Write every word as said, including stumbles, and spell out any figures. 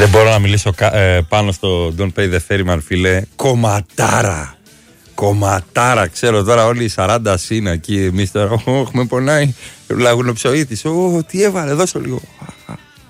Δεν μπορώ να μιλήσω ε, πάνω στο Don't Pay the Ferryman, φίλε. Κομματάρα. Κομματάρα. Ξέρω τώρα όλοι οι σαράντα σύνα εκεί. Εμείς τώρα, όχ, με πονάει. Λαγουνοψοίτης. Ω, τι έβαλε, δώσω λίγο.